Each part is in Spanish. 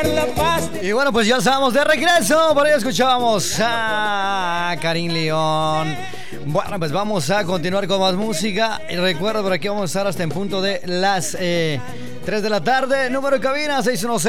Y bueno, pues ya estamos de regreso. Por ahí escuchábamos a Karim León. Bueno, pues vamos a continuar con más música. Y recuerda, por aquí vamos a estar hasta en punto de las 3 de la tarde. Número de cabina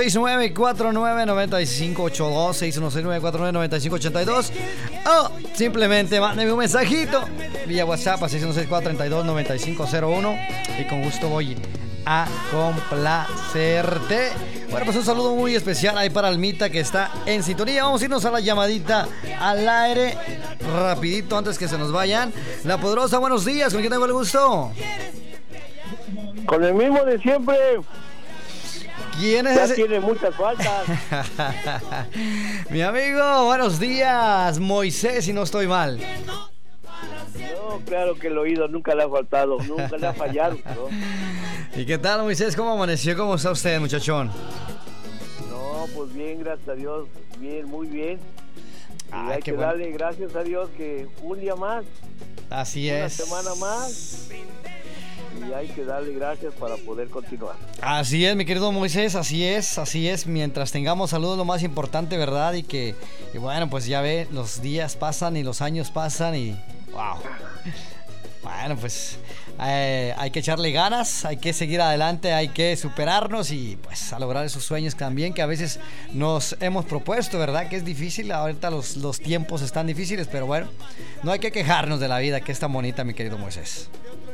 616-949-9582, 616-949-9582. O simplemente mándeme un mensajito vía WhatsApp a 616-432-9501 y con gusto voy a complacerte. Bueno, pues un saludo muy especial ahí para Almita, que está en sintonía. Vamos a irnos a la llamadita al aire rapidito antes que se nos vayan. La Poderosa, buenos días, ¿con quién tengo el gusto? Con el mismo de siempre. ¿Quién es ya ese? Tiene muchas faltas. Mi amigo, buenos días, Moisés, si no estoy mal. No, claro que el oído nunca le ha faltado, nunca le ha fallado, ¿no? ¿Y qué tal, Moisés? ¿Cómo amaneció? ¿Cómo está usted, muchachón? No, pues bien, gracias a Dios, bien, muy bien. Y hay que bueno. darle gracias a Dios que un día más, así es. una semana más, y hay que darle gracias para poder continuar. Así es, mi querido Moisés, así es. Mientras tengamos salud, lo más importante, ¿verdad? Y bueno, pues ya ve, los días pasan y los años pasan y wow. Bueno, pues hay que echarle ganas, hay que seguir adelante, hay que superarnos y pues a lograr esos sueños también que a veces nos hemos propuesto, ¿verdad? Que es difícil, ahorita los tiempos están difíciles, pero bueno, no hay que quejarnos de la vida, que es tan bonita, mi querido Moisés.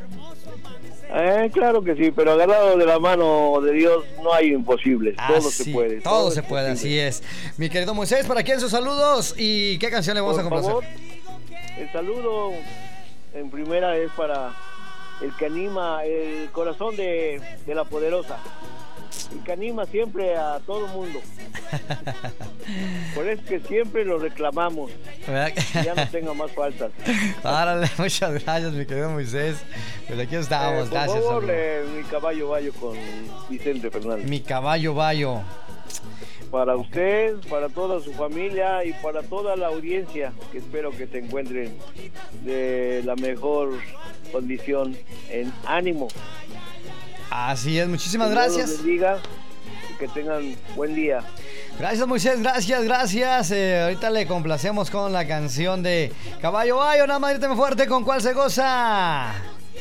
Claro que sí, pero agarrado de la mano de Dios no hay imposibles, todo se puede. Todo se puede, así es. Mi querido Moisés, ¿para quién sus saludos y qué canción le vamos a complacer? Por favor, el saludo en primera es para el que anima el corazón de la Poderosa, el que anima siempre a todo el mundo. Por eso que siempre lo reclamamos, que ya no tenga más faltas. Árale, muchas gracias, mi querido Moisés. Pues aquí estamos, gracias. Por favor, mi caballo Bayo con Vicente Fernández. Mi caballo Bayo. Para usted, para toda su familia y para toda la audiencia, que espero que se encuentren de la mejor condición, en ánimo. Así es, muchísimas gracias. Dios los bendiga y que tengan buen día. Gracias, Moisés, gracias. Ahorita le complacemos con la canción de Caballo Bayo. Nada más gríteme fuerte, ¿con cuál se goza?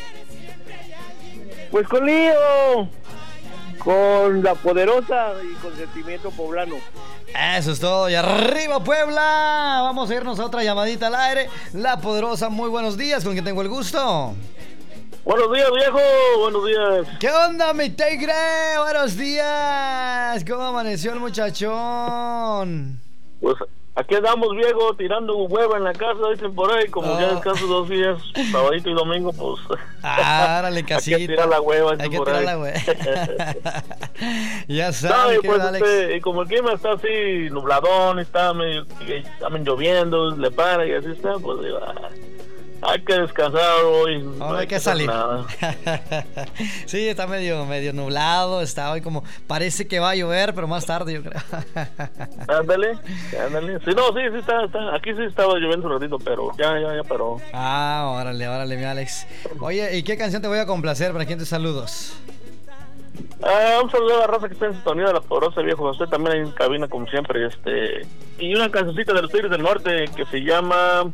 Pues con Lío, con La Poderosa y con Sentimiento Poblano. Eso es todo, y arriba Puebla. Vamos a irnos a otra llamadita al aire. La Poderosa, muy buenos días, ¿con quién tengo el gusto? Buenos días, viejo, buenos días. ¿Qué onda, mi tigre? Buenos días. ¿Cómo amaneció el muchachón? Pues aquí andamos, viejo, tirando huevo en la casa, dicen por ahí, como ya descanso 2 días, sabadito y domingo, pues. Árale, casita. Hay que tirar la hueva, hay que por tirar ahí. la hueva. Ya sabes, pues, Alex. y como el clima está así, nubladón, está medio lloviendo, le para y así está, pues digo, hay que descansar hoy. No hay que salir. Sí, está medio nublado. Está hoy como. Parece que va a llover, pero más tarde, yo creo. Ándale. Sí, no, sí está. Aquí sí estaba lloviendo un ratito, pero ya paró. Órale, mi Alex. Oye, ¿y qué canción te voy a complacer? ¿Para quién te saludos? Un saludo a la raza que está en sintonía de La Poderosa, viejo. Usted también ahí en cabina, como siempre. Y una cancioncita de los Tigres del Norte que se llama.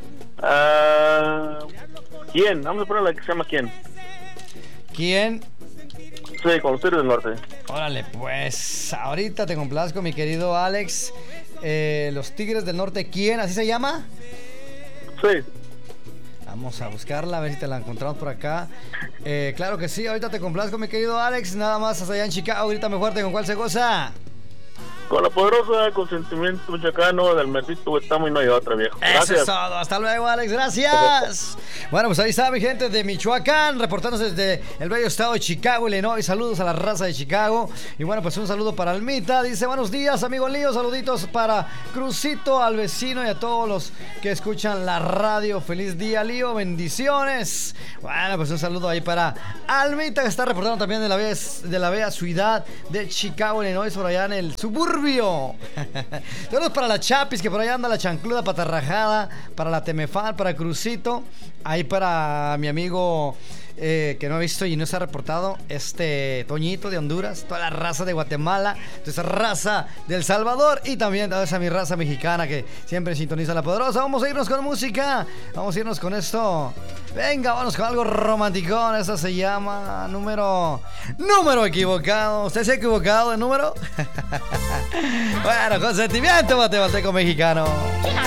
¿Quién? Vamos a poner la que se llama ¿Quién? ¿Quién? Sí, con los Tigres del Norte. Órale, pues ahorita te complazco, mi querido Alex. Los Tigres del Norte, ¿quién? ¿Así se llama? Sí. Vamos a buscarla, a ver si te la encontramos por acá. Claro que sí, ahorita te complazco, mi querido Alex. Nada más hasta allá en Chicago, grítame fuerte, ¿con cuál se goza? Con La Poderosa, con Sentimiento Michoacano, del Mercito estamos y no hay otra, viejo. Gracias. Eso es todo. Hasta luego, Alex. Gracias. Bueno, pues ahí está mi gente de Michoacán, reportándose desde el bello estado de Chicago, Illinois. Saludos a la raza de Chicago. Y bueno, pues un saludo para Almita. Dice, buenos días, amigo Lío. Saluditos para Crucito, al vecino y a todos los que escuchan la radio. Feliz día, Lío. Bendiciones. Bueno, pues un saludo ahí para Almita, que está reportando también de la bella ciudad de Chicago, Illinois, por allá en el suburbio. Saludos para la Chapis, que por allá anda la chancluda patarrajada, para la Temefal, para Crucito, ahí para mi amigo que no he visto y no se ha reportado, Toñito de Honduras, toda la raza de Guatemala, toda esa raza de El Salvador y también toda esa mi raza mexicana que siempre sintoniza La Poderosa. Vamos a irnos con música, vamos a irnos con esto. Venga, vamos con algo romántico. Esta se llama Número Equivocado. ¿Usted se ha equivocado de número? Bueno, con sentimiento guatemalteco mexicano.